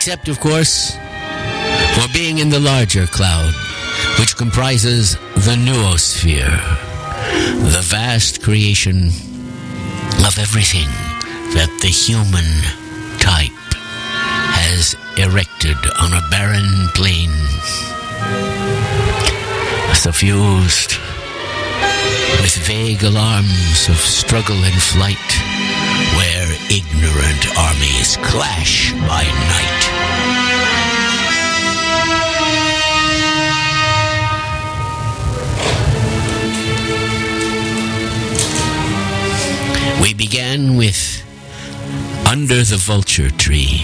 Except, of course, for being in the larger cloud, which comprises the noosphere, the vast creation of everything that the human type has erected on a barren plain, suffused with vague alarms of struggle and flight, where ignorant armies clash by night. We began with Under the Vulture Tree.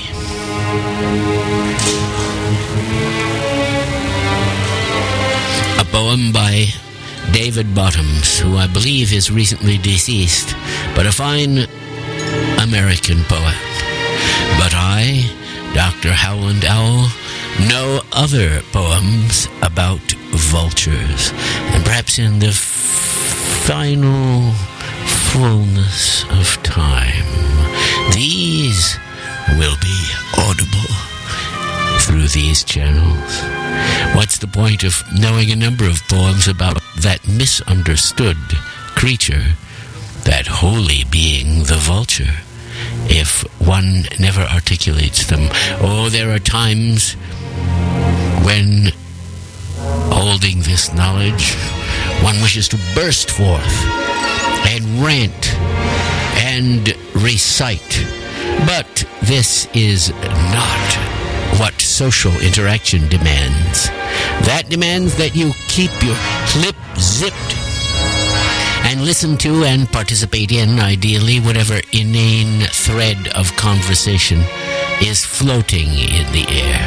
A poem by David Bottoms, who I believe is recently deceased, but a fine American poet. But I, Dr. Howland Owl, know other poems about vultures, and perhaps in the final fullness of time, these will be audible through these channels. What's the point of knowing a number of poems about that misunderstood creature, that holy being, the vulture, if one never articulates them? Oh, there are times when, holding this knowledge, one wishes to burst forth and rant and recite. But this is not what social interaction demands. That demands that you keep your lip zipped and listen to and participate in, ideally, whatever inane thread of conversation is floating in the air.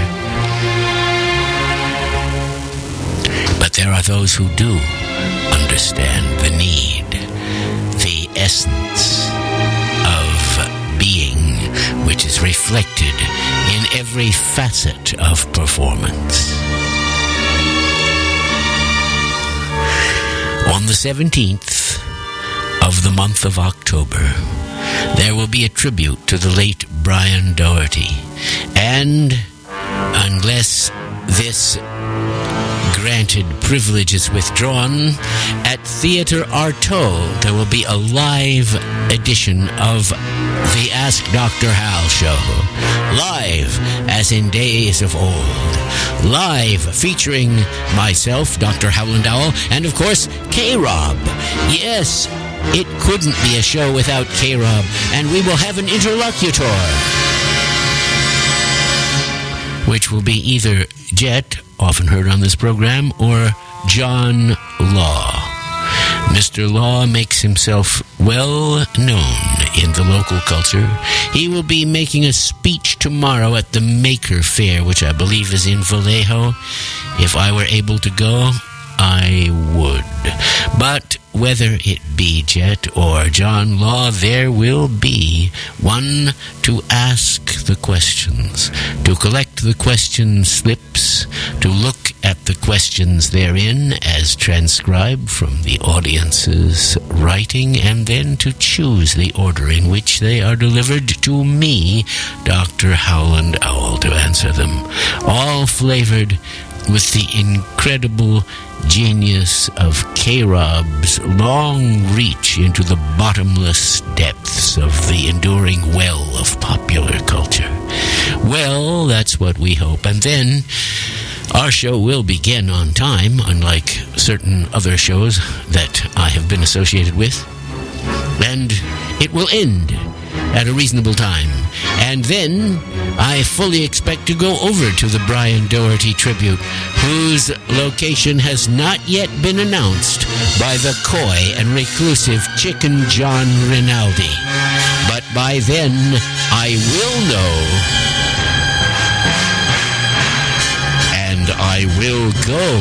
But there are those who do understand the need, the essence of being, which is reflected in every facet of performance. On the 17th of the month of October, there will be a tribute to the late Brian Doherty. And unless this granted privilege is withdrawn, at Theatre Artaud there will be a live edition of the Ask Dr. Hal show. Live, as in days of old. Live, featuring myself, Dr. Howland Owl, and of course, K-Rob. Yes, it couldn't be a show without K-Rob, and we will have an interlocutor, which will be either Jet, often heard on this program, or John Law. Mr. Law makes himself well known in the local culture. He will be making a speech tomorrow at the Maker Fair, which I believe is in Vallejo. If I were able to go, I would. But whether it be Jet or John Law, there will be one to ask the questions, to collect the question slips, to look at the questions therein as transcribed from the audience's writing, and then to choose the order in which they are delivered to me, Dr. Howland Owl, to answer them, all flavored with the incredible genius of K-Rob's long reach into the bottomless depths of the enduring well of popular culture. Well, that's what we hope. And then our show will begin on time, unlike certain other shows that I have been associated with. And it will end at a reasonable time. And then I fully expect to go over to the Brian Doherty tribute, whose location has not yet been announced by the coy and reclusive Chicken John Rinaldi. But by then, I will know, and I will go.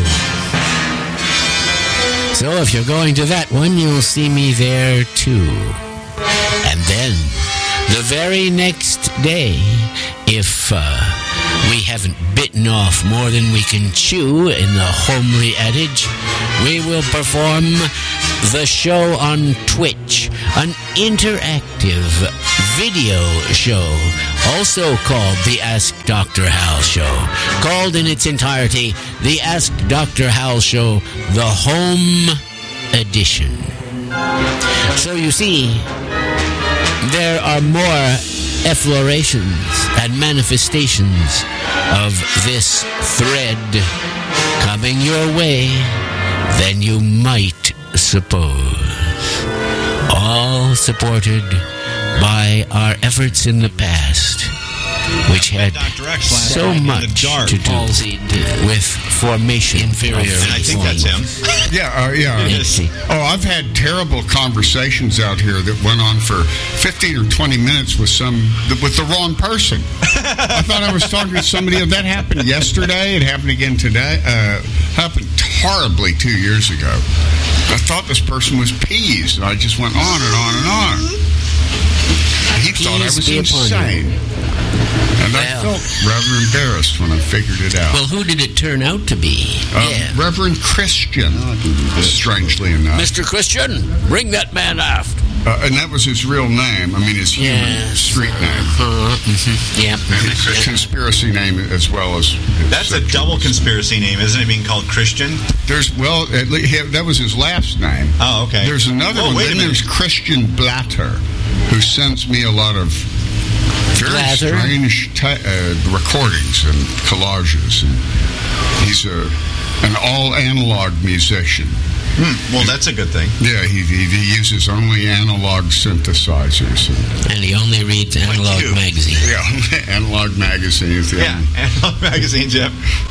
So if you're going to that one, you'll see me there too. And then, the very next day, if we haven't bitten off more than we can chew in the homely adage, we will perform the show on Twitch, an interactive video show also called the Ask Dr. Hal Show. Called in its entirety, the Ask Dr. Hal Show, the Home Edition. So you see, there are more efflorations and manifestations of this thread coming your way than you might suppose. All supported by our efforts in the past, which had so much to do with formation. Inferior. And I think that's him. Yeah. Oh, I've had terrible conversations out here that went on for 15 or 20 minutes with the wrong person. I thought I was talking to somebody. That happened yesterday. It happened again today. Happened horribly 2 years ago. I thought this person was Pease, and I just went on and on and on. He thought I was insane. And I felt rather embarrassed when I figured it out. Well, who did it turn out to be? Reverend Christian, strangely enough. Mr. Christian, bring that man aft. And that was his real name. I mean, his human street name. Yeah. His conspiracy name as well as... That's a double conspiracy name, isn't it, being called Christian? That was his last name. Oh, okay. There's another one. Then there's Christian Blatter, who sends me a lot of very strange recordings and collages. And he's an all-analog musician. Well, that's a good thing. Yeah, he uses only analog synthesizers. And he only reads Analog Magazine. Yeah, Analog Magazines. Analog Magazine, Jeff.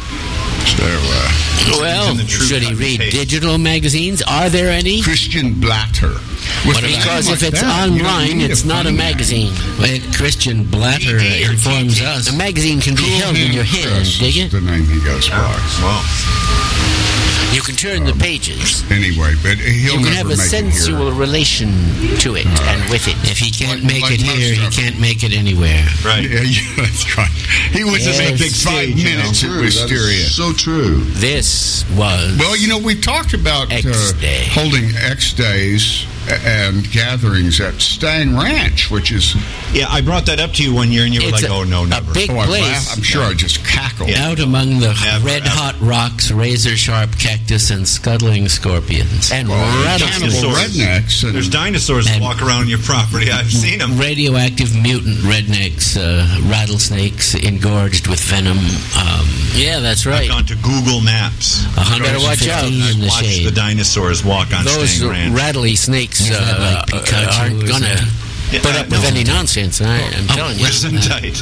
So, should he read digital magazines? Are there any? Christian Blatter. Because if it's online, it's not a magazine. Well, Christian Blatter informs us. A magazine can be held in your hand, dig it? The name he goes by. Well, you can turn the pages. Anyway, but he'll you can never have a sensual relation to it and with it. If he can't make it here, he can't make it anywhere. Right. Yeah, that's right. He was in a big 5 minutes at Wisteria. So true. This was... Well, we've talked about X-Day. Holding X Days and gatherings at Stang Ranch, which is... Yeah, I brought that up to you one year, and you were like, oh, no, never. A big place. I'm sure I just cackled. Yeah. Out among the red-hot rocks, razor-sharp cactus, and scuttling scorpions. And rednecks. There's dinosaurs that walk around your property. I've seen them. Radioactive mutant rednecks, rattlesnakes engorged with venom. Yeah, that's right. I've gone to Google Maps. Better watch out in the shade. The dinosaurs walk on Stang Ranch. Those rattly snakes aren't going to put up with any nonsense. I'm telling you. Listen tight.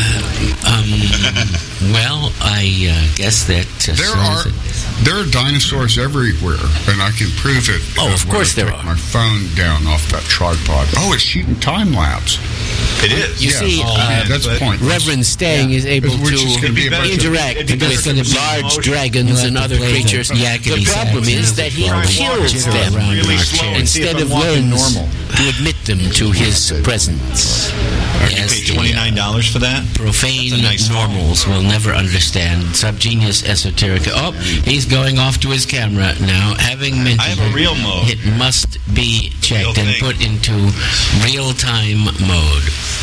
Well, I guess that... there are dinosaurs everywhere, and I can prove it. Oh, of course there are. My phone down off that tripod. Oh, it's shooting time lapse. It is. You see, that's pointless. Reverend Stang is able to interact with large dragons and other creatures. The problem is that he kills them instead of learns to admit them to his presence. You pay $29 for that? Profane normals will never understand subgenius esoterica. Oh, he's going off to his camera now. Having mentioned I have a real mode. It must be checked and put into real-time mode.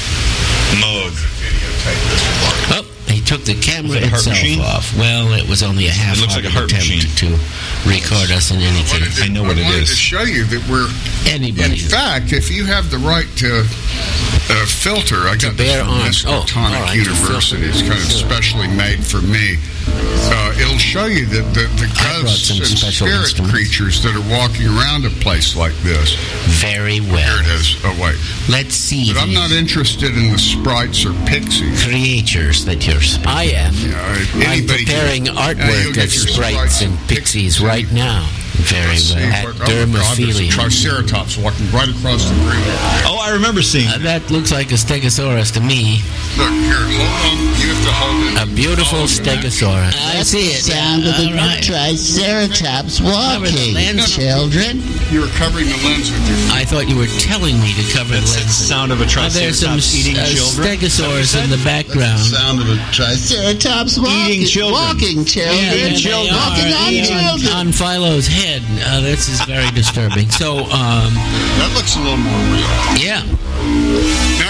Oh, he took the camera itself off. Well, it was only a half-hearted attempt to record us in any case. I know what it is. I wanted to show you that we're... Anybody. In fact, if you have the right to filter, I got this from Miskatonic University. It's kind of specially made for me. It'll show you that the ghosts and spirit creatures that are walking around a place like this. Very well. Here it is. Oh, wait. Let's see. But I'm not interested in the sprites or pixies. Creatures that you're speaking. I am. I'm preparing artwork of sprites and pixies right now. Very well. At Dermophilia. Triceratops walking right across the room. Oh, I remember seeing that. Looks like a stegosaurus to me. Look, here, hold on. You have to hold it. A beautiful stegosaurus. I see it. Sound of the Triceratops walking, children. You were covering the lens with your feet. I thought you were telling me to cover the lens. The sound of a Triceratops eating children. Stegosaurus in the background. The sound of a Triceratops walking children. Walking children. Walking on children. On Philo's head. This is very disturbing. So, that looks a little more real. Yeah. Now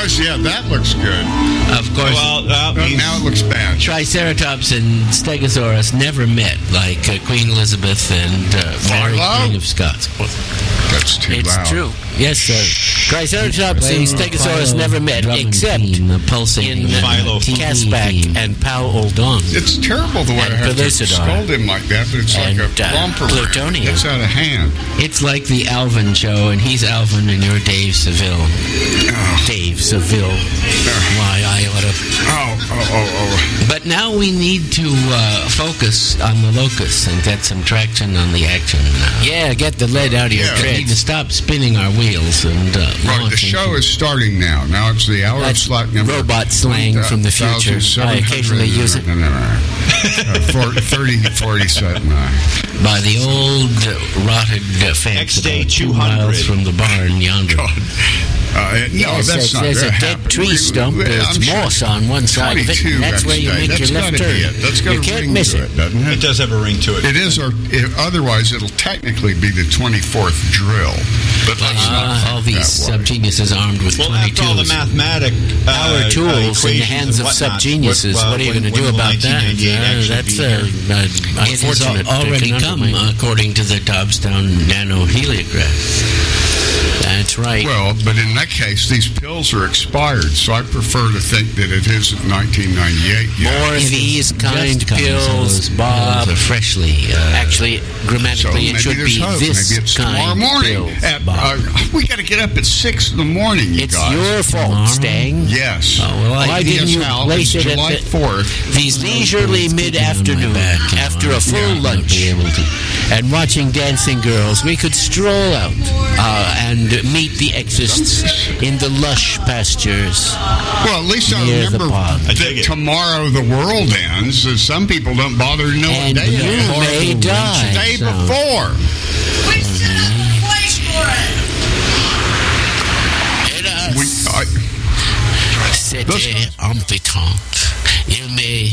Nice. Yeah, that looks good. Of course. Well, Now it looks bad. Triceratops and Stegosaurus never met, like Queen Elizabeth and Mary, Queen of Scots. That's too It's loud. true. Yes, sir. Triceratops and Stegosaurus never met, except in Casbah and Pau Oldon. It's terrible the way I have to Pellucidar. scold him like that, but it's like And, a romper. Plutonia. It's out of hand. It's like the Alvin show, and he's Alvin and you're Dave Seville. Dave Seville. Why, I ought to... Oh. But now we need to focus on the locus and get some traction on the action. Yeah, get the lead out of your treads. We need to stop spinning our wheels and Right, the show is starting now. Now it's the hour of slack number. Robot slang from the future. I occasionally use it. 3047. By the old rotted fence X-Day about 2 200. miles from the barn yonder. No, that's not there's a gonna dead happen. tree stump. There's moss on one side of it, and that's where you make your left turn. That's got You a can't ring miss to it. doesn't it? It does have a ring to it. It is, or otherwise it'll technically be the 24th drill. But let's not All these sub-geniuses armed with Well, after all the 22s. mathematic Power tools in the equations hands and of whatnot, sub-geniuses. What are you going to do when will about that? 1998 actually That's be here? it has already come, according to the Dobstown nanoheliograph. That's right. Well, but in that case, these pills are expired, so I prefer to think that it isn't 1998 yet. More of these kind pills, Bob. Are freshly. Actually, grammatically, it should be hope. this Maybe it's tomorrow kind morning. pills, Bob. We got to get up at 6 in the morning, you It's guys. your fault, Stang. Yes. Why didn't you Hal, place it's it July at 4th. these leisurely mid-afternoon, after a full lunch, and watching dancing girls? We could stroll out and meet the exists in the lush pastures. Well, at least I near the remember pond. that tomorrow the world ends. Some people don't bother to know And what day you it is. may die. The day So- before. C'était ambitant. Il m'est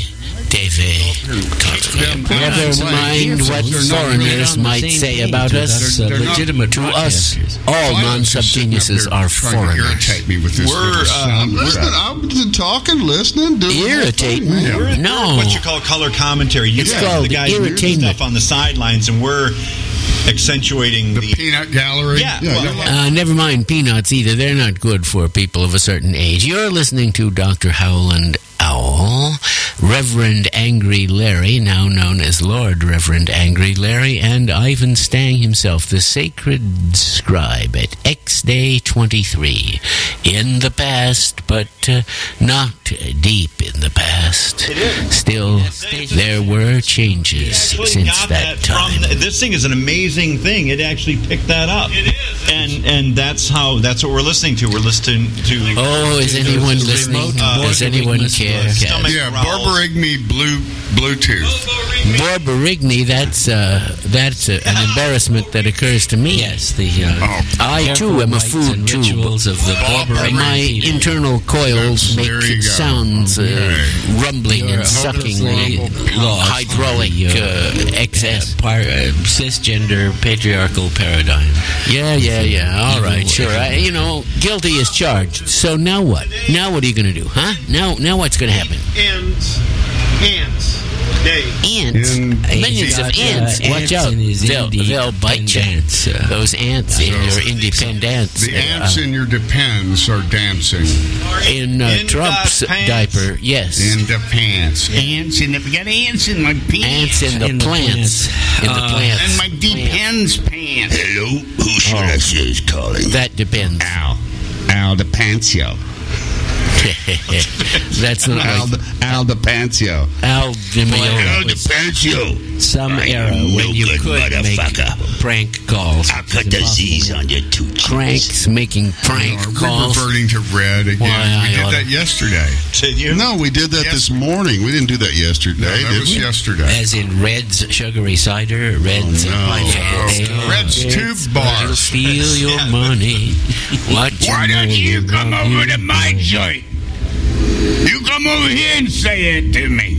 Never mind what foreigners might say about us. Legitimate to us, all non-sub-geniuses are foreigners. Irritate me with this. I'm talking, listening, doing irritate me. We're No, what you call color commentary. You It's guys, called the guys do irritainment. stuff on the sidelines, and we're accentuating the peanut gallery. Yeah. never mind peanuts either. They're not good for people of a certain age. You're listening to Dr. Howland Owl, Reverend Angry Larry, now known as Lord Reverend Angry Larry, and Ivan Stang himself, the sacred scribe at X-Day 23. In the past, but not deep in the past. It is. Still, there were changes since that time. This thing is an amazing thing. It actually picked that up. It is. And that's what we're listening to. We're listening to. Oh, is anyone listening? Does anyone care? Yeah, Borborygmi Bluetooth. Borborygmi, that's an embarrassment that occurs to me. Yes, I too am a food tube. My internal coils make sounds rumbling and sucking the hydraulic excess cisgender patriarchal paradigm. Yeah. All right, sure. Guilty as charged. So now what? Now what are you going to do, huh? Now what's going to happen? Ants. Ants. Millions of ants. Watch out. They'll bite you. Those ants in your independence. The ants in your depends are dancing. In Trump's diaper, yes. In the pants. Ants in the... We got ants in my pants. Ants in the plants. In the plants. And my depends pants. Hello, who should I say is calling? That depends. Al DePancio. That's not Al DePancio. Al Al DePancio. Some era when you could make prank calls. I cut the Z's on your two cheeks. Cranks making prank calls. We're reverting to red again. We did that yesterday. Did you? No, we did that this morning. We didn't do that yesterday. No, that was yesterday. As in Red's sugary cider, Red's Red's tube bar. I'll steal your money. Why don't you come over to my joint? You come over here and say it to me.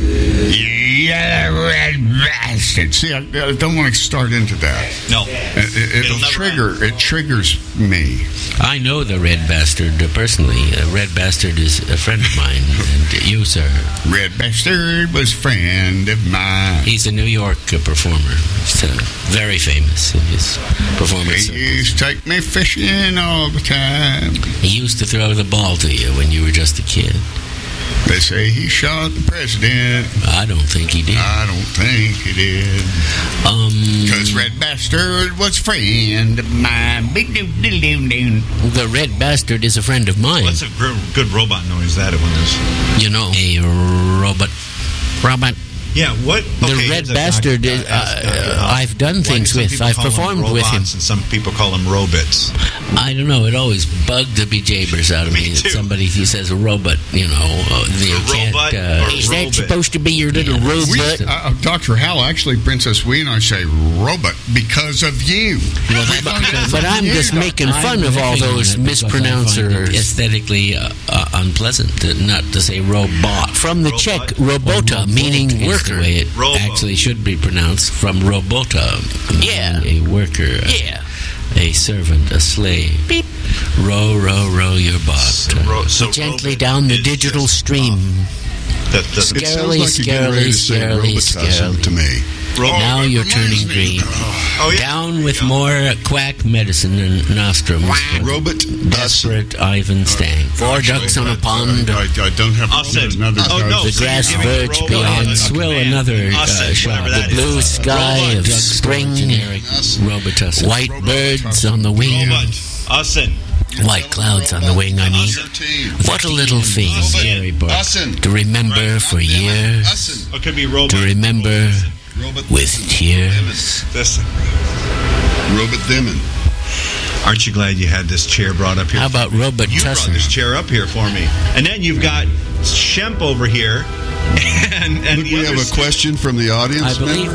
Yeah, red bastard. See, I don't want to start into that. No. It'll never trigger. It triggers me. I know the Red Bastard personally. Red Bastard is a friend of mine, and you, sir. Red bastard was friend of mine. He's a New York performer. He's very famous in his performance. He used to take me fishing all the time. He used to throw the ball to you when you were just a kid. They say he shot the president. I don't think he did. I don't think he did. Because Red Bastard was friend of mine. The Red Bastard is a friend of mine. What's a good robot noise that one is? You know, a robot. Yeah, what? The Red Bastard is, I've done things with. I've performed with him. And some people call them robots. I don't know. It always bugged the bejeebers out of me that somebody he says a robot. You know, robot is that supposed to be your little robot? Dr. Hal actually, Princess we and I say robot because of you. But I'm just making fun of all those mispronouncers. Aesthetically unpleasant, not to say robot. From the Czech, robota, meaning worker. The way it actually should be pronounced, from robota, a worker, a servant, a slave. Beep. Row your boat. So gently down the digital stream. Scarily to me. Now you're turning green. Down with more quack medicine and nostrums. Robot. Desperate Ivan Stang. 4 ducks on a pond. I don't have another The grass verge beyond. Swill another shot. The blue sky of spring. Robotus. White birds on the wing. White clouds on the wing, I mean. What a little thing, Gary Bark, to remember for years. To remember with tears. Robot Demon. Aren't you glad you had this chair brought up here? How about Robot You brought Tussin? this chair up here for me. And then you've got Shemp over here. And we have a question from the audience. I believe,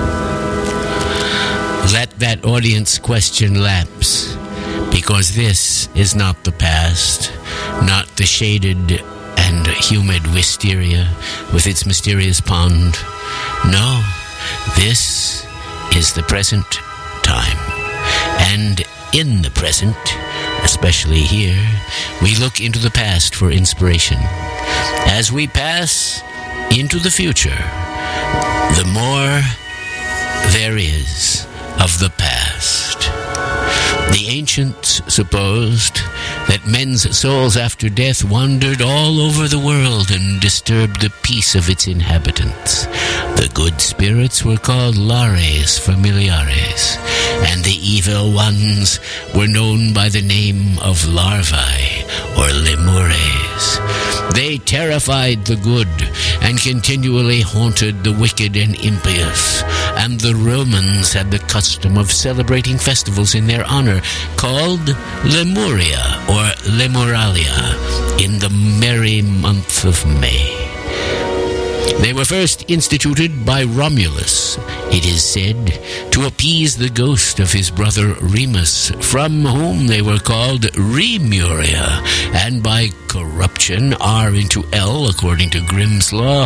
let that audience question lapse, because this is not the past, not the shaded and humid wisteria with its mysterious pond. No, this is the present time. And in the present, especially here, we look into the past for inspiration. As we pass into the future, the more there is of the past. The ancients supposed that men's souls after death wandered all over the world and disturbed the peace of its inhabitants. The good spirits were called lares familiares, and the evil ones were known by the name of larvae or lemures. They terrified the good and continually haunted the wicked and impious, and the Romans had the custom of celebrating festivals in their honor called Lemuria or Lemuralia in the merry month of May. They were first instituted by Romulus, it is said, to appease the ghost of his brother Remus, from whom they were called Remuria, and by corruption, R into L, according to Grimm's law,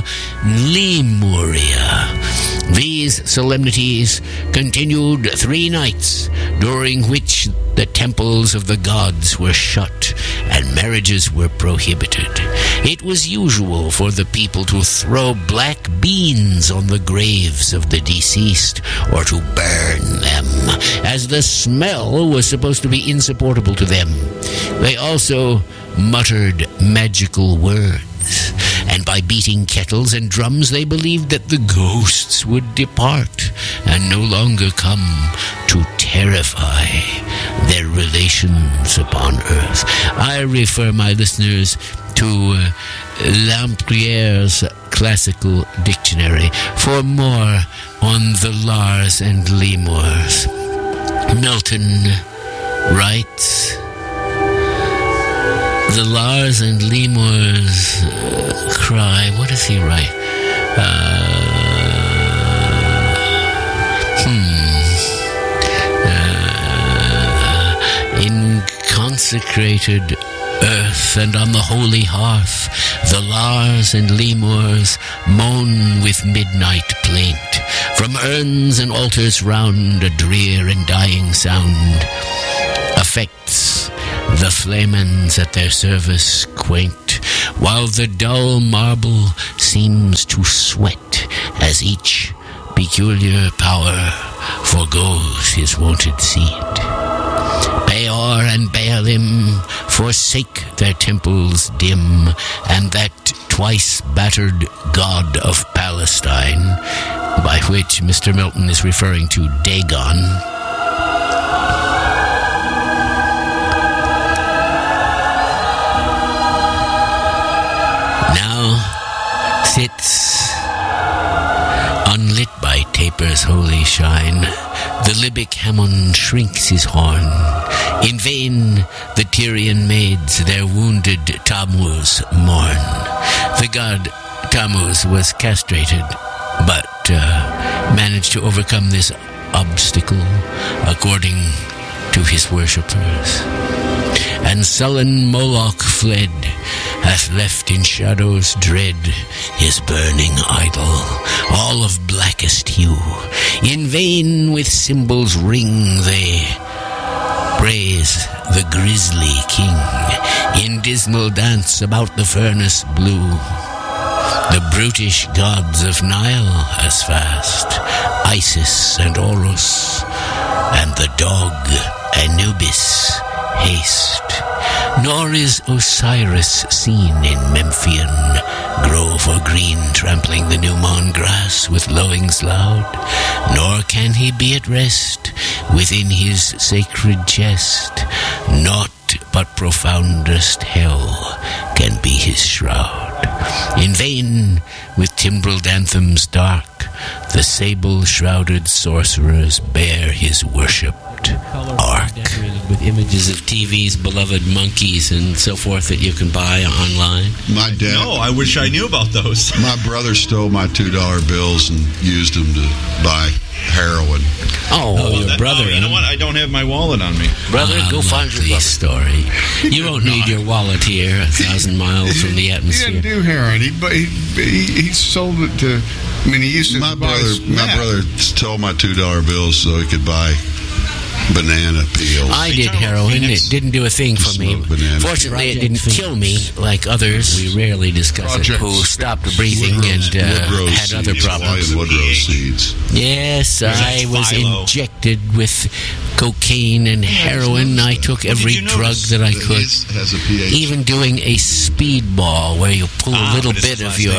Lemuria. These solemnities continued 3 nights, during which the temples of the gods were shut and marriages were prohibited. It was usual for the people to throw black beans on the graves of the deceased or to burn them, as the smell was supposed to be insupportable to them. They also muttered magical words, and by beating kettles and drums they believed that the ghosts would depart and no longer come to terrify their relations upon earth. I refer my listeners to Lempriere's Classical Dictionary for more on the Lars and Lemurs. Milton writes, the Lars and Lemurs cry. What does he write? In consecrated Earth, and on the holy hearth the Lars and Lemurs moan with midnight plaint. From urns and altars round a drear and dying sound affects the flamens at their service quaint, while the dull marble seems to sweat as each peculiar power forgoes his wonted seat. Peor and Baalim forsake their temples dim, and that twice battered god of Palestine, by which Mr. Milton is referring to Dagon, now sits unlit by tapers' holy shine. The Libyc Hammon shrinks his horn. In vain the Tyrian maids their wounded Tammuz mourn. The god Tammuz was castrated, but managed to overcome this obstacle according to his worshippers. And sullen Moloch fled, hath left in shadows dread his burning idol, all of blackest hue. In vain with cymbals ring they praise the grisly king. In dismal dance about the furnace blue, the brutish gods of Nile as fast, Isis and Horus, and the dog Anubis haste. Nor is Osiris seen in Memphian grove or green, trampling the new mown grass with lowings loud, nor can he be at rest within his sacred chest. Naught but profoundest hell can be his shroud. In vain with timbreled anthems dark the sable-shrouded sorcerers bear his worshipped ark. Decorated with images of TV's beloved monkeys and so forth that you can buy online. My dad. No, I wish I knew about those. My brother stole my $2 bills and used them to buy heroin. Oh, your brother. You know what? I don't have my wallet on me. Brother, go find your brother. Story. You won't need your wallet here, 1,000 miles from the atmosphere. He didn't do heroin. He sold it to. I mean, he used to. My brother stole my $2 bills so he could buy banana peels. I did heroin. It didn't do a thing for me. Fortunately, it didn't kill me like others. We rarely discuss it. Who stopped breathing and had other problems. Woodrow seeds. Yes, I was injected with cocaine and heroin. I took every drug that I could. Even doing a speedball where you pull a little bit of your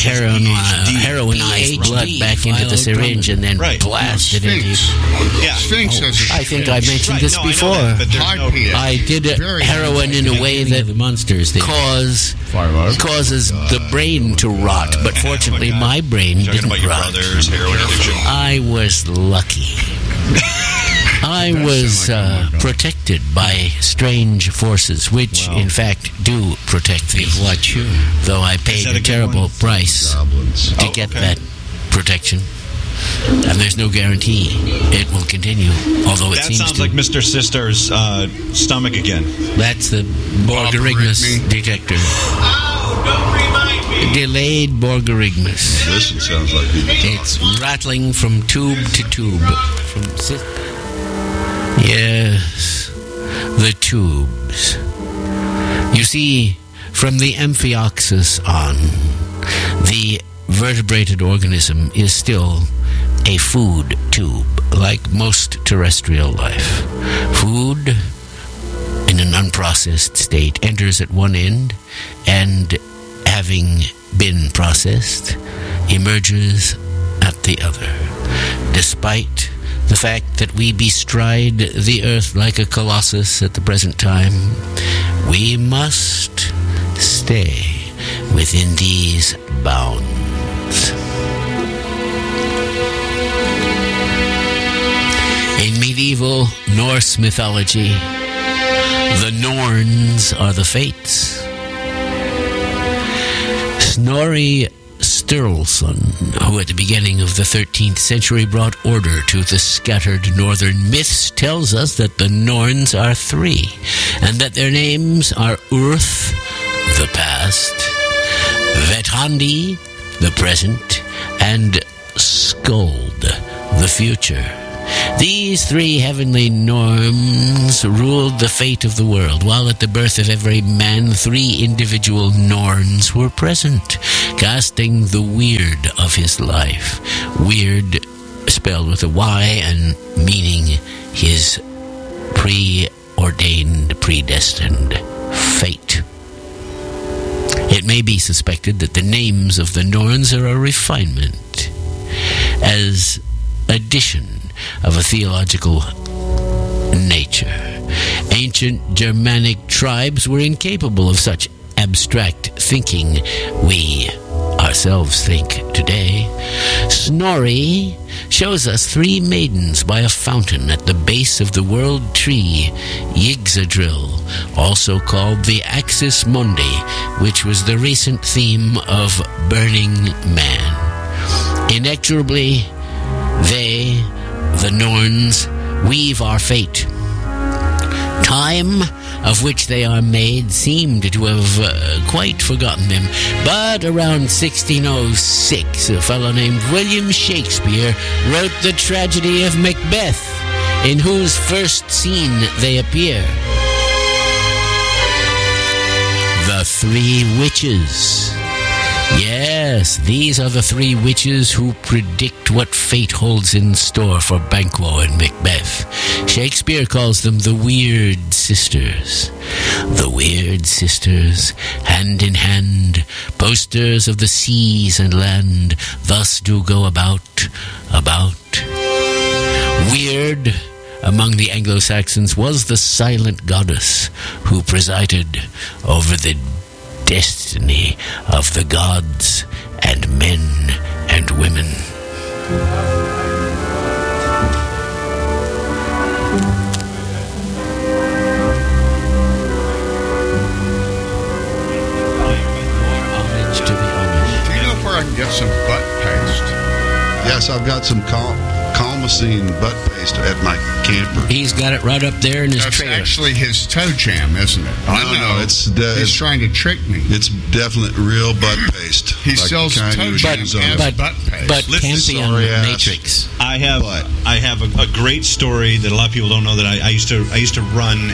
heroinized blood back into the syringe and then blast it into you. Sphinx has I think I mentioned this before. I did heroin in a way that causes the brain to rot, but fortunately my brain didn't rot. I was lucky. I was protected by strange forces, which in fact do protect me. Though I paid a terrible price to get that protection. And there's no guarantee it will continue, although it seems to. That sounds like Mr. Sister's stomach again. That's the Borgorigmus detector. Don't remind me. Delayed Borgorigmus. This sounds like it's rattling from tube to tube. Yes, the tubes. You see, from the Amphioxus on, the vertebrated organism is still a food tube, like most terrestrial life. Food, in an unprocessed state, enters at one end, and having been processed, emerges at the other. Despite the fact that we bestride the earth like a colossus at the present time, we must stay within these bounds. In medieval Norse mythology, the Norns are the Fates. Snorri Sturluson, who at the beginning of the 13th century brought order to the scattered northern myths, tells us that the Norns are three, and that their names are Urth, the past, Vethandi, the present, and Skuld, the future. These three heavenly Norns ruled the fate of the world, while at the birth of every man, three individual Norns were present, casting the weird of his life. Weird spelled with a Y and meaning his preordained, predestined fate. It may be suspected that the names of the Norns are a refinement, as addition of a theological nature. Ancient Germanic tribes were incapable of such abstract thinking we ourselves think today. Snorri shows us three maidens by a fountain at the base of the world tree, Yggdrasil, also called the Axis Mundi, which was the recent theme of Burning Man. Inexorably, they, the Norns, weave our fate. Time, of which they are made, seemed to have quite forgotten them. But around 1606, a fellow named William Shakespeare wrote the tragedy of Macbeth, in whose first scene they appear. The Three Witches. Yes, these are the three witches who predict what fate holds in store for Banquo and Macbeth. Shakespeare calls them the Weird Sisters. The Weird Sisters, hand in hand, posters of the seas and land, thus do go about. Weird, among the Anglo-Saxons, was the silent goddess who presided over the destiny of the gods and men and women. Homage to the Amish. Do you know where I can get some butt paste? Yes, I've got some Calmacine butt paste at my camper. He's got it right up there in his That's trailer. actually his toe jam, isn't it? No, it's He's trying to trick me. It's definitely real butt paste. He sells the kind toe you would jam use on as a- butt paste. But Listen, Campion sorry ass. Matrix. I have a great story that a lot of people don't know, that I used to run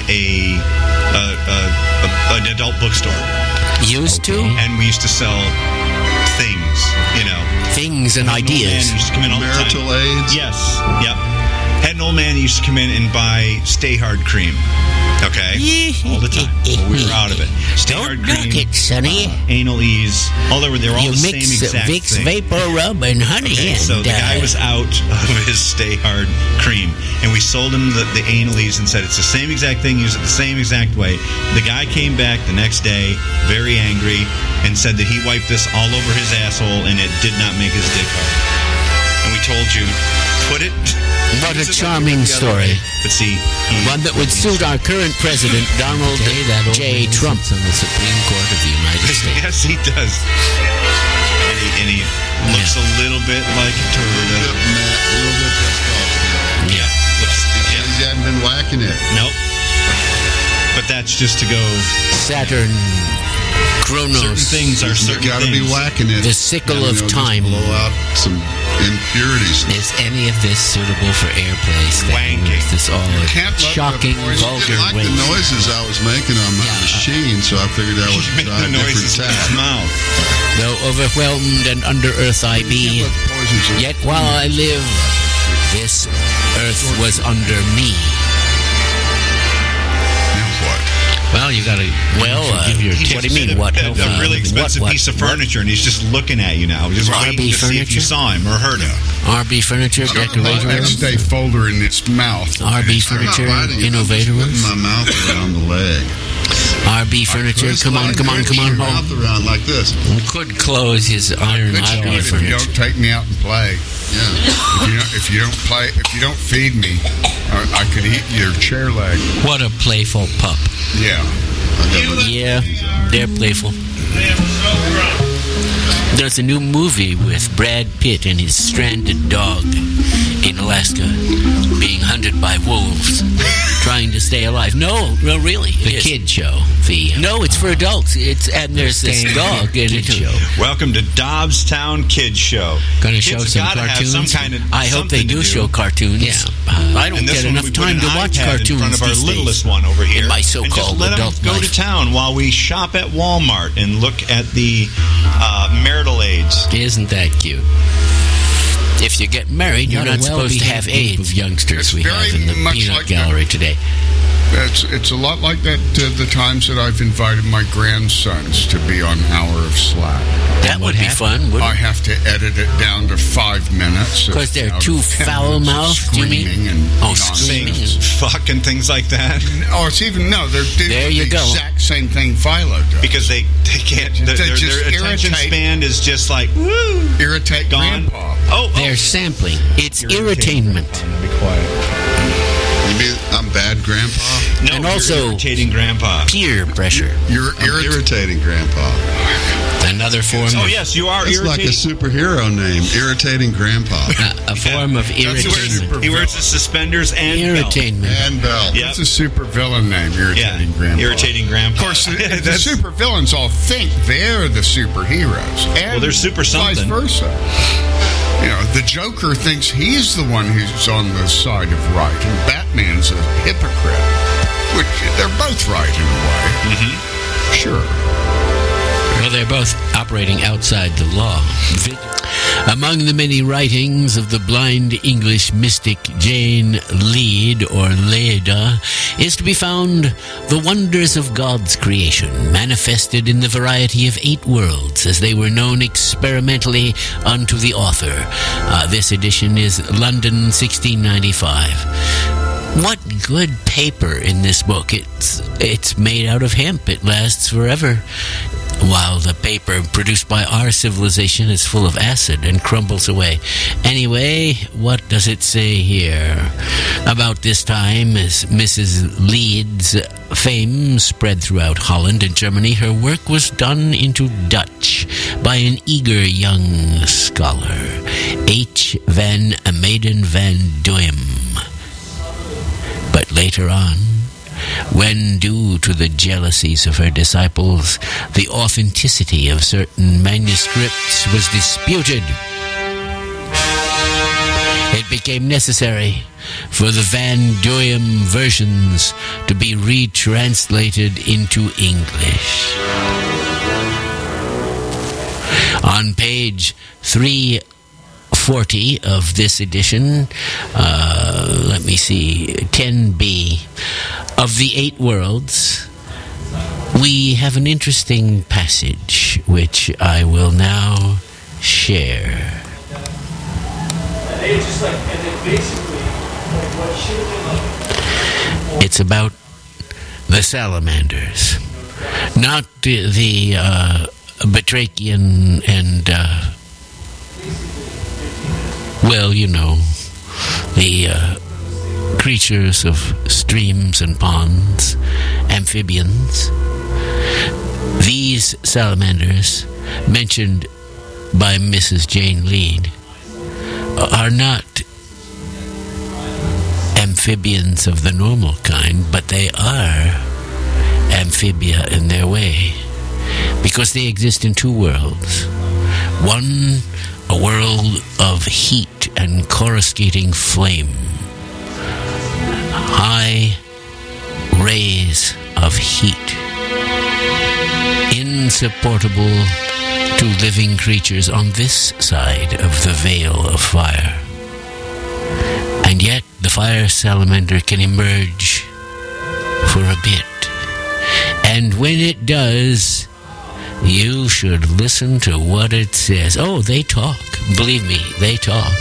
an adult bookstore, Used to? and we used to sell things, Things and An old man ideas. used to come in all the time. Marital aids. Yes. Yep. Had an old man that used to come in and buy Stay Hard cream. Okay. All the time. Well, we were out of it. Stay Don't Hard knock cream. it, Sonny. Anal Ease. They were all You the same mix exact Vicks thing. Vapor Rub and honey. Okay, and, so the guy was out of his Stay Hard cream, and we sold him the Anal Ease and said it's the same exact thing, use it the same exact way. The guy came back the next day, very angry, and said that he wiped this all over his asshole and it did not make his dick hard. And we told you, put it. What a charming story. But see, One that would suit our current president, Donald J. Trump. On the Supreme Court of the United States. yes, he does. And he looks a little bit like a turd. A little bit pissed off. Yeah. Yeah. He hasn't been whacking it. Nope. But that's just to go. Saturn, Chronos, Certain things are You certain got to be things. whacking it. the sickle You of know, just time. blow out some impurities. Is any of this suitable for airplay? Wanking. Is this all Can't let Shocking, the boys- vulgar I like the ways. noises I was making on my machine, so I figured I would Make try the a different noises with his tack. mouth. Though overwhelmed and under earth I be, Can't let poisons in. yet while I live, this earth was under me. Now what? Well, you gotta. Well, give your. He What do just you mean? did What? A really expensive piece of furniture, and he's just looking at you now, just RB waiting to see if you furniture? saw him or heard him. RB Furniture, My decorator. next day folder in its mouth. RB I'm not Furniture, biting it, I'm innovator. just putting my mouth around the leg. RB Furniture, Twist come on, like come on, this, come on your home. mouth around like this. Could close his iron Let's do RB it if you Furniture. don't take me out and play. Yeah. If you don't feed me, I could eat your chair leg. What a playful pup. Yeah. Yeah, they're playful. There's a new movie with Brad Pitt and his stranded dog in Alaska being hunted by wolves, trying to stay alive. No, really. The kid show. No, it's for adults. And there's this dog in it. Show. Welcome to Dobbstown Kids Show. Going to show Kids some gotta cartoons. Have some kind of I hope they something to do show cartoons. Yeah. I don't And this get one enough we put time an to watch iPad cartoons in front of our these days. littlest one over here. In my and so-called just let adult them go life. to town while we shop at Walmart and look at the marital aids. Isn't that cute? If you get married, you're not supposed to have well-behaved group AIDS. of youngsters It's we have very in the much peanut like gallery today. It's a lot like that. The times that I've invited my grandsons to be on Hour of Slack. That would be fun, I wouldn't it? have to edit it down to 5 minutes. Because they're out of too 10 foul-mouthed, minutes of you mean? screaming and Oh, Saying screaming. nonsense. fuck and things like that. Oh, it's even they're doing There you the go. exact same thing Philo does. Because they can't. They Their just attention irritate- span is just like, woo, irritate gone. Grandpa. Oh, They're sampling. It's irritainment. Be quiet. You mean I'm bad grandpa? No, And you're also- irritating Grandpa. Peer pressure. You're I'm irritating grandpa. Another form Oh of yes, you are It's like a irritating. superhero name, irritating grandpa. a form of He irritation. wears his suspenders and belt. Irritainment. And belt. Yep. It's a super villain name, irritating Grandpa. irritating Grandpa. Of course, the That's- super villains all think they're the superheroes. And Well, they're super vice something. versa. You know, the Joker thinks he's the one who's on the side of right, and Batman's a hypocrite. Which, they're both right in a way. Mm-hmm. Sure. Well, they're both operating outside the law. Among the many writings of the blind English mystic Jane Lead, or Leda, is to be found the wonders of God's creation, manifested in the variety of 8 worlds, as they were known experimentally unto the author. This edition is London, 1695. What good paper in this book. It's made out of hemp. It lasts forever. While the paper produced by our civilization is full of acid and crumbles away. Anyway, what does it say here? About this time, as Mrs. Leeds' fame spread throughout Holland and Germany, her work was done into Dutch by an eager young scholar, H. van Maeden van Duim. But later on, when, due to the jealousies of her disciples, the authenticity of certain manuscripts was disputed, it became necessary for the Van Duim versions to be retranslated into English. On page 340 of this edition, 10b, of the 8 worlds, we have an interesting passage which I will now share. It's about the salamanders, not the batrachian and the creatures of streams and ponds, amphibians. These salamanders, mentioned by Mrs. Jane Lead, are not amphibians of the normal kind, but they are amphibia in their way, because they exist in 2 worlds. One, a world of heat and coruscating flame, high rays of heat, insupportable to living creatures on this side of the veil of fire. And yet the fire salamander can emerge for a bit. And when it does, you should listen to what it says. Oh, they talk. Believe me, they talk.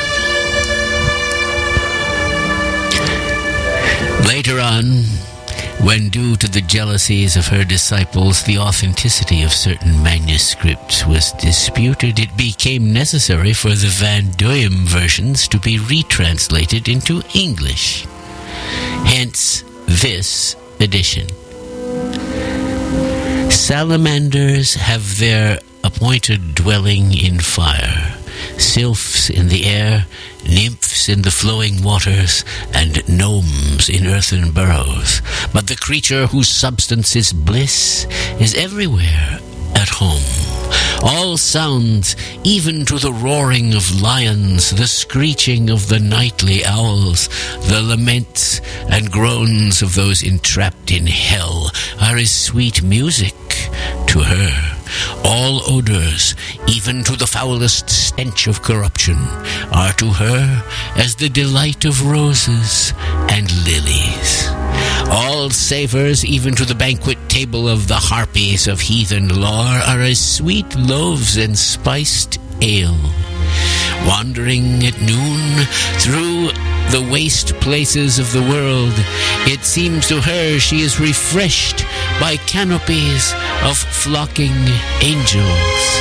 Later on, when due to the jealousies of her disciples, the authenticity of certain manuscripts was disputed, it became necessary for the Van Duim versions to be retranslated into English. Hence, this edition. Salamanders have their appointed dwelling in fire, sylphs in the air, nymphs in the flowing waters, and gnomes in earthen burrows. But the creature whose substance is bliss is everywhere at home. All sounds, even to the roaring of lions, the screeching of the nightly owls, the laments and groans of those entrapped in hell, are as sweet music to her. All odors, even to the foulest stench of corruption, are to her as the delight of roses and lilies. All savors, even to the banquet table of the harpies of heathen lore, are as sweet loaves and spiced ale. Wandering at noon through the waste places of the world, it seems to her she is refreshed by canopies of flocking angels.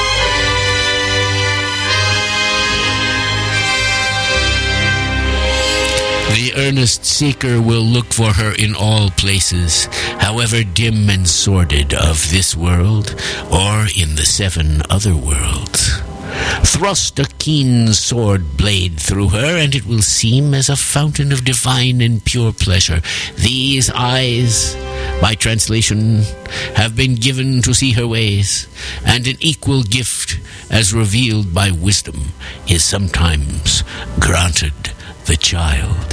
The earnest seeker will look for her in all places, however dim and sordid, of this world or in the 7 other worlds. Thrust a keen sword blade through her, and it will seem as a fountain of divine and pure pleasure. These eyes, by translation, have been given to see her ways, and an equal gift, as revealed by wisdom, is sometimes granted the child.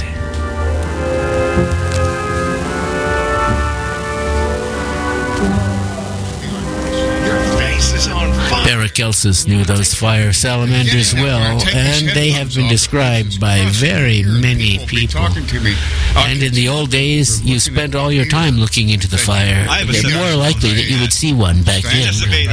Paracelsus knew those fire salamanders well, and they have been described by very many people. And in the old days, you spent all your time looking into the fire. It's more likely that you would see one back then.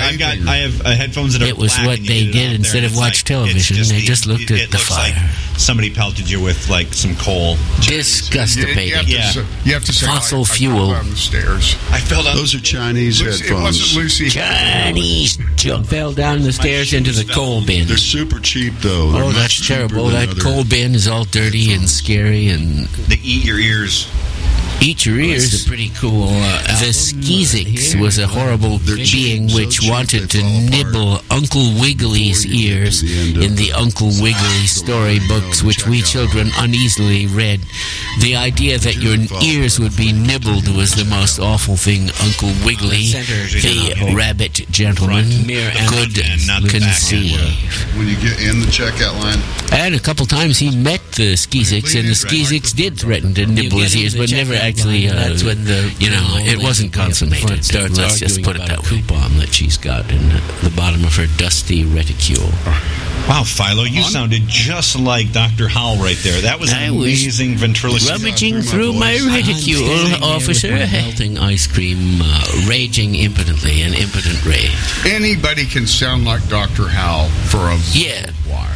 I have headphones that are It was black what and they you get it did out instead there, of and watch it's television. They just looked at the looks fire. like somebody pelted you with like some coal. Disgustipating. You have to say, Fossil fuel. I fell down the stairs. I fell down. Those are Chinese It wasn't headphones. Lucy. Chinese junk fell down the stairs into the coal bin. They're super cheap, though. They're Oh, much that's cheaper terrible. than That other coal bin is all dirty and scary and They eat your ears. eat your ears. It's a pretty cool The Skeezix was a horrible being which wanted to nibble Uncle Wiggily's ears in the Uncle Wiggily storybooks, which we children uneasily read. The idea that your ears would be nibbled was the most awful thing Uncle Wiggily, the rabbit gentleman, could conceive. When you get in the checkout line, And a couple times he met the Skeezix, and the Skeezix did threaten to nibble his ears, but never actually, that's when the it wasn't consummated. Starts Let's just put it about that a way. coupon that she's got in the bottom of her dusty reticule. Wow, Philo, you sounded just like Dr. Howell right there. That was I an was amazing ventriloquist. Rummaging through my reticule, officer. Melting ice cream, raging impotently, an impotent rage. Anybody can sound like Dr. Howell for a Yeah. while.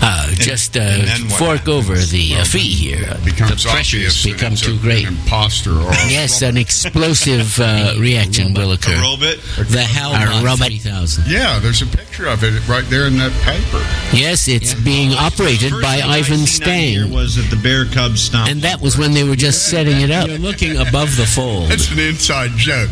Just and then what fork over the fee here. It becomes The pressures obvious that become it's too an great. imposter or a Yes, an explosive reaction will A occur. robot? The Hellbot robot. 3000. Yeah, there's a picture of it right there in that paper. Yes, it's being operated First by thing I Ivan seen on here Stang. was at the Bear Cubs stomp. And that was when they were just setting it up. You're looking above the fold. That's an inside joke.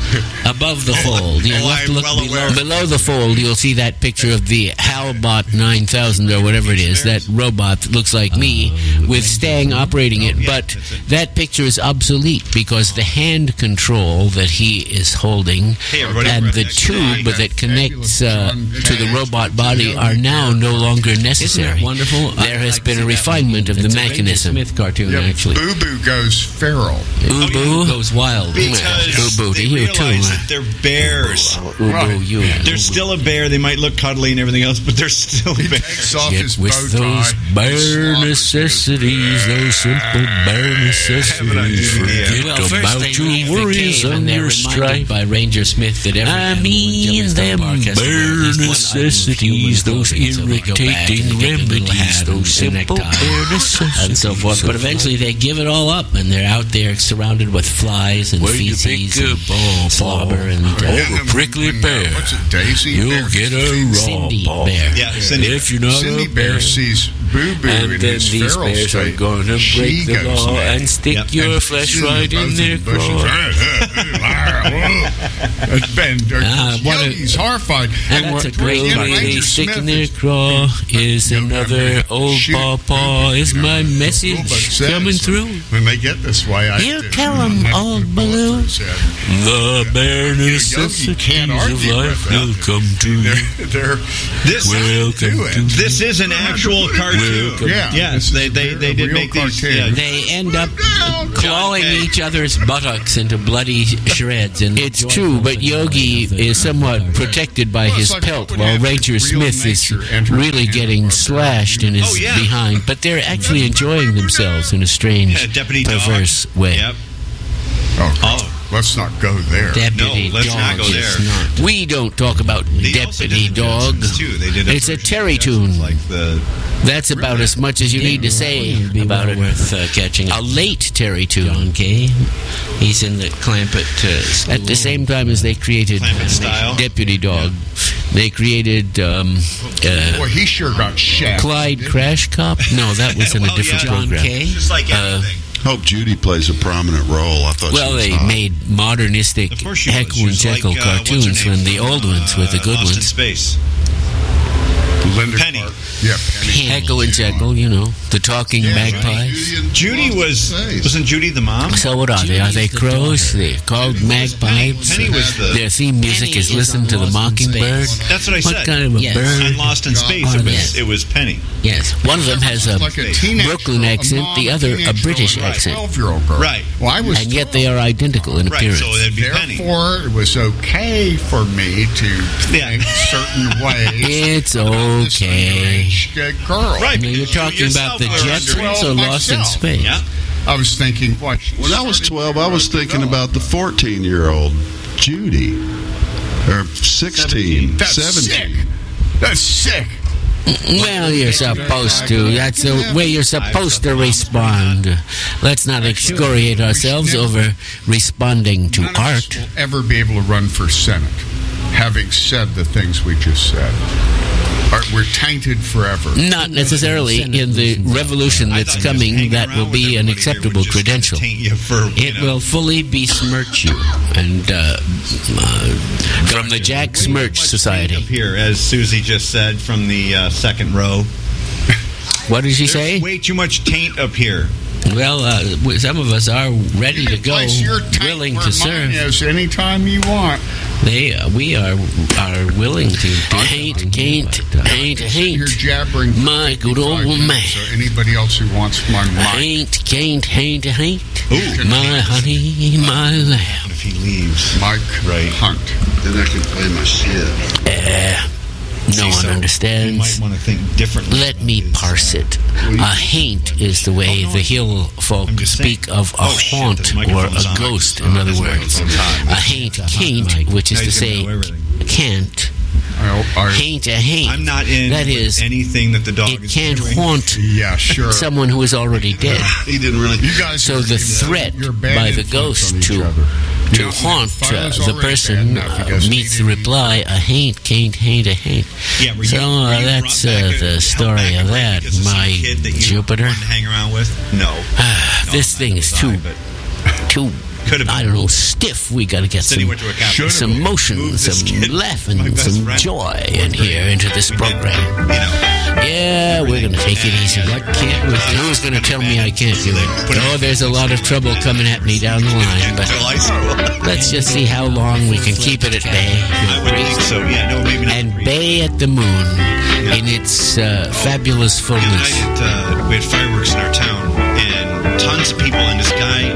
Above the fold. You Oh, have to I'm look well below. aware. Below the fold, you'll see that picture of the Hellbot 9000 or whatever it is, that robot that looks like me with Stang operating it. But that picture is obsolete because the hand control that he is holding Hey, everybody. and the tube that connects to the robot body are now no longer Isn't necessary. that wonderful? There has I'd like been to a see that refinement one. of the It's a Ranger mechanism. Smith cartoon, Yeah, actually. Boo Boo goes feral. Boo Boo. Goes wild. Because Boo-boo to they you, realize too. that they're bears. Boo Boo, you. They're still a bear. They might look cuddly and everything else, but they're still He bears. takes off Yet his with bow those tie. bare necessities, those simple bare necessities, forget Well, first about they your leave the worries cave and and they're your reminded strife. by Ranger Smith that every I animal in mean Yellowstone them Park has to wear at bare least one item of necessities, human those clothing, so they go back irritating and they get the little remedies, hat those and simple necktie bare necessities. and so forth. But eventually they give it all up, and they're out there surrounded with flies and Where you feces pick and a ball, slobber and Oh, a prickly bear. What's it, Daisy? You'll Bear get a sees- raw Cindy ball. Bear. Yeah, Cindy. If you're not Cindy a Bear bear, sees Boo Boo and in then his these feral bears are state. going to She break the goes law mad. and stick Yep. your And flesh Cindy right in both their the bushes. claw. Yogi's horrified. And that's a great Ian way Ranger they stick in Smith their is- craw is another old Shoot. pawpaw. Is my Rulebud message says coming through? When they get this way, I You tell 'em, old Baloo. The bare Yogi necessities can't of argue life with will come to They're This Welcome do it. to this is an actual cartoon. Yeah. Yes, This is they a did real make these. cartoon. Yeah. They end up clawing each other's buttocks into bloody shreds. And It's true, but Yogi is somewhat protected by his it's like pelt, what while happened Ranger to real Smith is nature entering really the getting animal slashed in his Oh, yeah. behind. But they're actually enjoying themselves in a strange, Yeah, Deputy Dog. perverse way. Yep. Oh, let's not go there. Deputy No, let's Dog not go is there. not. We don't talk about They also Deputy did the Dog. Jetsons, too. They did It's a version Terry of the Jetsons, tune. like the That's about as much as you need to say It'd be about well it. worth catching A up. late Terry tune. John Kay. He's in the Clampett school. At the same time as they created Clampett style. Deputy Dog, they created Boy, he sure got shafted. Clyde Crash Cop. No, that was in a Well, different yeah. John program. Kay. just like anything. Hope Judy plays a prominent role. I thought Well, she was they hot. made modernistic Of course she was. Heckle She and was Jekyll like, what's her cartoons name when the from, old ones were the good Lost in ones. Space. Linda Penny. Clark. Yeah, Penny. Heckle and Jekyll, you know, the talking magpies. Judy wasn't Judy the mom? So what are they? Are they Judy's the crows? They're called magpies. Penny was the. Their theme music Penny is is "Listen on to the Lost in Mockingbird." Space. That's what I What said. kind of a Yes. bird? On Lost in Space, Oh, yes. it was Penny. Yes. One of them has a Like a teenage Brooklyn girl, a accent, mom, the other a teenage British girl, and a accent. 12-year-old girl. Right. Well, I was And yet they are identical in Right, appearance. so that'd be Penny. Therefore, it was okay for me to Yeah. think certain ways. It's about this okay. underage girl. Right. Now, you're talking about the Jetsons or Lost in myself. Space? Yeah. I was thinking, what? When I was 12, I was thinking about the 14-year-old Judy. Or 16, That's 17. sick. That's sick. Well, you're supposed to. That's the way you're supposed to respond. Let's not excoriate ourselves over responding to None of us art. will ever be able to run for Senate, having said the things we just said. We're tainted forever. Not necessarily in the revolution I that's thought just coming. hanging That around will with be an everybody here acceptable would just credential. taint you for, It will fully besmirch you. And From the Jack Smirch Up Society. here, as Susie just said, from the second row. What did she There's say? way too much taint up here. well, some of us are ready to go, Place your tank willing where to mine serve. is anytime you want. We are willing to. Haint, can't, haint, You're haint. jabbering. My good old 5 minutes, man. So anybody else who wants my mic, Haint, can't, haint, haint. Ooh. My honey, my lamb. If he leaves. Mike Right. Hunt. Then I can play my shit. No one So, You understands. might want to think differently. Let me about his, parse it. A haint is the way the hill folk I'm just speak saying. of a Oh, shit, haunt this or microphone's a on. ghost, in other This words. microphone's hot. A haint can't, which is Now to he's gonna say know everything. can't. I, Haint a haint. I'm not in That with is, anything that the dog it is can't doing. haunt yeah, sure. someone who is already dead. He didn't really. You guys So are- the threat you're bad by the influence ghost on each to other. You to know, haunt Philo's the already person bad enough. You guys meets need the to- reply, a haint can't haint a haint. Yeah, were you, So were you that's brought back the held story back of a break that, because of some my kid that you Jupiter. wanted to hang around with? No. This thing is too Could've been. I don't know, stiff. We got to get Said he some, went to a Catholic some school. motion, Moved this some kid, laughing, my best some friend. joy in here into this We did, program. You know. Yeah, we're going to take it easy. What kid was Who's going to tell me I can't do Put it? Oh, there's a lot of trouble coming at me down the line, but Until high school. let's just see how long we can keep it at bay. I would think so. Yeah, no, maybe not. And bay at the moon in its fabulous The other fullness. night we had fireworks in our town, and tons of people, and this guy